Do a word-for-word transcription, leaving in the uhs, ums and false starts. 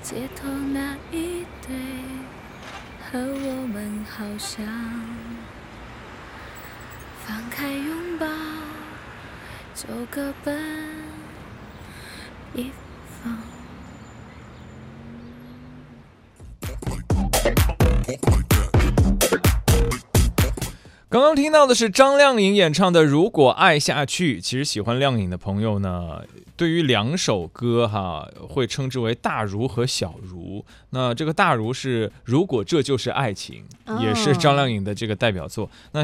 街头那一对和我们好像，放开拥抱，就各奔一方。 刚刚听到的是张靓颖演唱的《如果爱下去》。其实喜欢靓颖的朋友呢，对于两首歌哈，会称之为大如和小如。那这个大如是如果这就是爱情，也是张靓颖的这个代表作。那